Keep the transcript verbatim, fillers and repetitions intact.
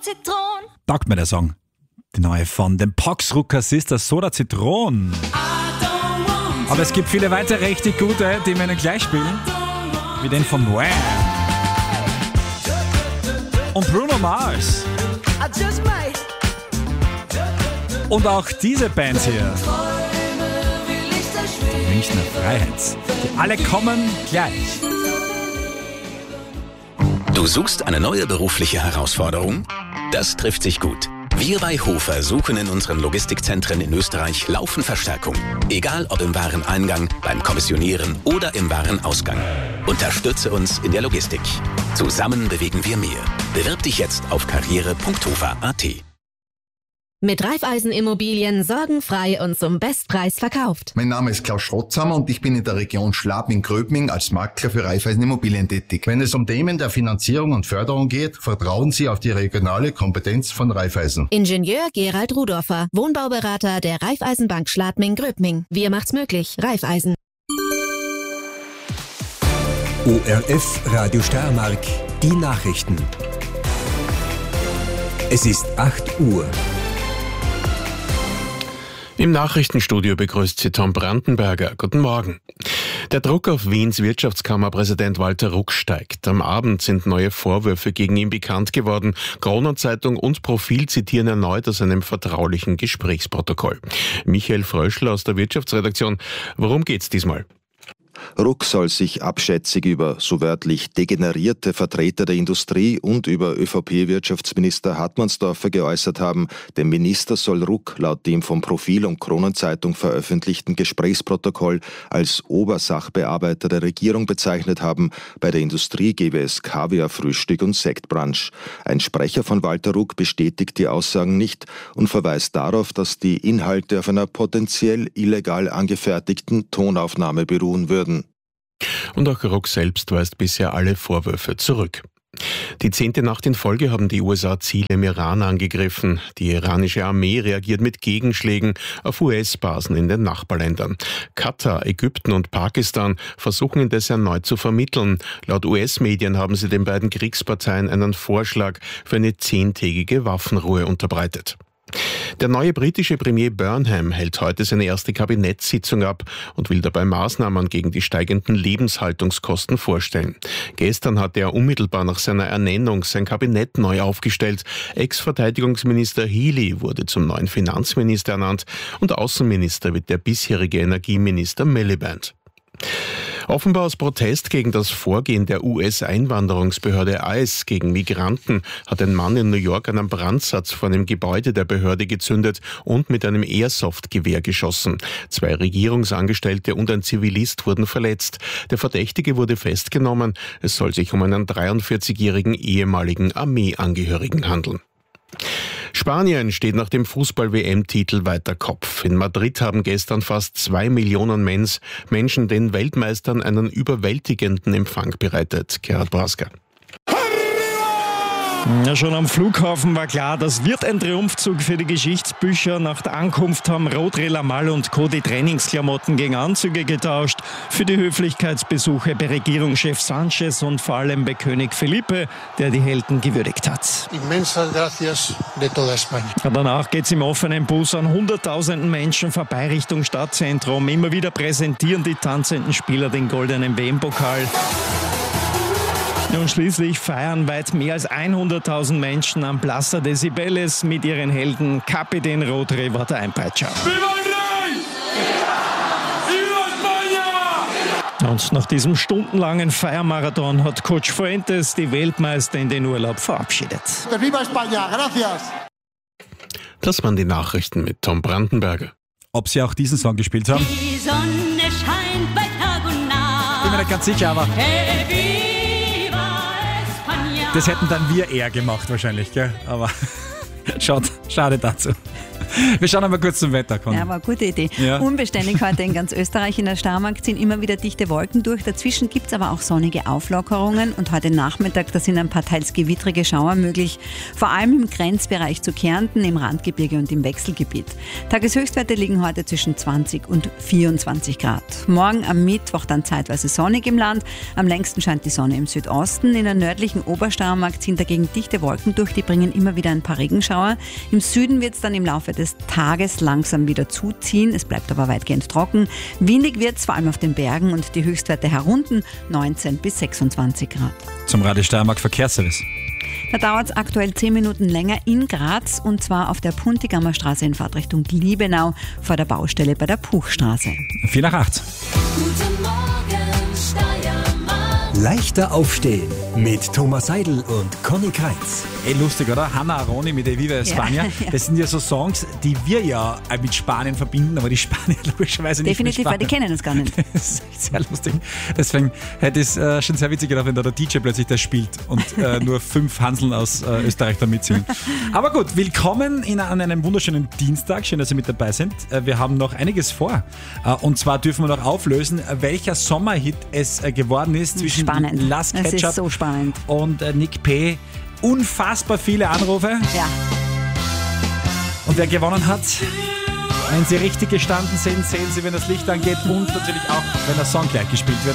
Zitron. Taugt mir der Song. Die neue von den Poxrucker Sisters, Soda Zitron. Aber es gibt viele weitere richtig gute, die wir Ihnen gleich spielen. Wie den von Wham! Und Bruno Mars. Und auch diese Bands hier. Münchner Freiheit. Die alle kommen gleich. Du suchst eine neue berufliche Herausforderung? Das trifft sich gut. Wir bei Hofer suchen in unseren Logistikzentren in Österreich laufend Verstärkung. Egal ob im Wareneingang, beim Kommissionieren oder im Warenausgang. Unterstütze uns in der Logistik. Zusammen bewegen wir mehr. Bewirb dich jetzt auf karriere punkt hofer punkt a t. Mit Raiffeisen Immobilien sorgenfrei und zum Bestpreis verkauft. Mein Name ist Klaus Schrotzhammer und ich bin in der Region Schladming-Gröbming als Makler für Raiffeisen Immobilien tätig. Wenn es um Themen der Finanzierung und Förderung geht, vertrauen Sie auf die regionale Kompetenz von Raiffeisen. Ingenieur Gerald Rudorfer, Wohnbauberater der Raiffeisenbank Schladming-Gröbming. Wir macht's möglich. Raiffeisen. O R F Radio Steiermark, die Nachrichten. Es ist acht Uhr. Im Nachrichtenstudio begrüßt Sie Tom Brandenberger. Guten Morgen. Der Druck auf Wiens Wirtschaftskammerpräsident Walter Ruck steigt. Am Abend sind neue Vorwürfe gegen ihn bekannt geworden. Kronenzeitung und Profil zitieren erneut aus einem vertraulichen Gesprächsprotokoll. Michael Fröschl aus der Wirtschaftsredaktion. Worum geht's diesmal? Ruck soll sich abschätzig über, so wörtlich, degenerierte Vertreter der Industrie und über ÖVP-Wirtschaftsminister Hartmannsdorfer geäußert haben. Der Minister soll Ruck laut dem vom Profil und Kronenzeitung veröffentlichten Gesprächsprotokoll als Obersachbearbeiter der Regierung bezeichnet haben. Bei der Industrie gebe es Kaviar-Frühstück und Sektbrunch. Ein Sprecher von Walter Ruck bestätigt die Aussagen nicht und verweist darauf, dass die Inhalte auf einer potenziell illegal angefertigten Tonaufnahme beruhen würden. Und auch Ruck selbst weist bisher alle Vorwürfe zurück. Die zehnte Nacht in Folge haben die U S A Ziele im Iran angegriffen. Die iranische Armee reagiert mit Gegenschlägen auf U S-Basen in den Nachbarländern. Katar, Ägypten und Pakistan versuchen indes erneut zu vermitteln. Laut U S-Medien haben sie den beiden Kriegsparteien einen Vorschlag für eine zehntägige Waffenruhe unterbreitet. Der neue britische Premier Burnham hält heute seine erste Kabinettssitzung ab und will dabei Maßnahmen gegen die steigenden Lebenshaltungskosten vorstellen. Gestern hatte er unmittelbar nach seiner Ernennung sein Kabinett neu aufgestellt. Ex-Verteidigungsminister Healey wurde zum neuen Finanzminister ernannt und Außenminister wird der bisherige Energieminister Miliband. Offenbar aus Protest gegen das Vorgehen der U S-Einwanderungsbehörde ICE gegen Migranten hat ein Mann in New York einen Brandsatz vor einem Gebäude der Behörde gezündet und mit einem Airsoft-Gewehr geschossen. Zwei Regierungsangestellte und ein Zivilist wurden verletzt. Der Verdächtige wurde festgenommen. Es soll sich um einen dreiundvierzigjährigen ehemaligen Armeeangehörigen handeln. Spanien steht nach dem Fußball-W M-Titel weiter Kopf. In Madrid haben gestern fast zwei Millionen Menschen den Weltmeistern einen überwältigenden Empfang bereitet. Gerhard Brasker. Ja, schon am Flughafen war klar, das wird ein Triumphzug für die Geschichtsbücher. Nach der Ankunft haben Rodri, Lamal und Co. die Trainingsklamotten gegen Anzüge getauscht. Für die Höflichkeitsbesuche bei Regierungschef Sanchez und vor allem bei König Felipe, der die Helden gewürdigt hat. Inmensas gracias de toda España. Ja, danach geht es im offenen Bus an hunderttausenden Menschen vorbei Richtung Stadtzentrum. Immer wieder präsentieren die tanzenden Spieler den goldenen W M-Pokal. Und schließlich feiern weit mehr als hunderttausend Menschen am Plaza de Cibeles mit ihren Helden. Kapitän Rodri war der Einpeitscher. Und nach diesem stundenlangen Feiermarathon hat Coach Fuentes die Weltmeister in den Urlaub verabschiedet. Viva España, gracias. Das waren die Nachrichten mit Tom Brandenberger. Ob Sie auch diesen Song gespielt haben? Die Sonne scheint bei Tag und Nacht. Bin mir nicht ganz sicher, aber Hey, viva España. das hätten dann wir eher gemacht wahrscheinlich, gell? Aber Schade, schade dazu. Wir schauen einmal kurz zum Wetter. Conny. Ja, aber eine gute Idee. Ja. Unbeständig heute in ganz Österreich. In der Steiermark ziehen immer wieder dichte Wolken durch. Dazwischen gibt es aber auch sonnige Auflockerungen. Und heute Nachmittag, da sind ein paar teils gewittrige Schauer möglich. Vor allem im Grenzbereich zu Kärnten, im Randgebirge und im Wechselgebiet. Tageshöchstwerte liegen heute zwischen zwanzig und vierundzwanzig Grad. Morgen am Mittwoch dann zeitweise sonnig im Land. Am längsten scheint die Sonne im Südosten. In der nördlichen Obersteiermark ziehen dagegen dichte Wolken durch. Die bringen immer wieder ein paar Regenschauer. Im Süden wird es dann im Laufe des Tages langsam wieder zuziehen. Es bleibt aber weitgehend trocken. Windig wird es vor allem auf den Bergen und die Höchstwerte herunten neunzehn bis sechsundzwanzig Grad. Zum Radio Steiermark Verkehrsservice. Da dauert es aktuell zehn Minuten länger in Graz und zwar auf der Puntigammer Straße in Fahrtrichtung Liebenau vor der Baustelle bei der Puchstraße. vier nach acht. Guten Morgen, Steiermark. Leichter aufstehen mit Thomas Seidel und Conny Kreitz. Eh lustig, oder? Hanna Aroni mit E Viva España. Ja, ja. Das sind ja so Songs, die wir ja mit Spanien verbinden, aber die Spanier logischerweise nicht Definitiv, mit weil Spanien. die kennen es gar nicht. Das ist echt sehr lustig. Deswegen hätte es äh, schon sehr witzig gedacht, wenn da der D J plötzlich das spielt und äh, nur fünf Hanseln aus äh, Österreich da mitsingen. Aber gut, willkommen in, an einem wunderschönen Dienstag. Schön, dass Sie mit dabei sind. Äh, wir haben noch einiges vor. Äh, und zwar dürfen wir noch auflösen, welcher Sommerhit es äh, geworden ist zwischen Spannend. Las Es Ketchup ist so spannend. und äh, Nick P. Unfassbar viele Anrufe. Ja. Und wer gewonnen hat, wenn Sie richtig gestanden sind, sehen Sie, wenn das Licht angeht und natürlich auch, wenn der Song gleich gespielt wird.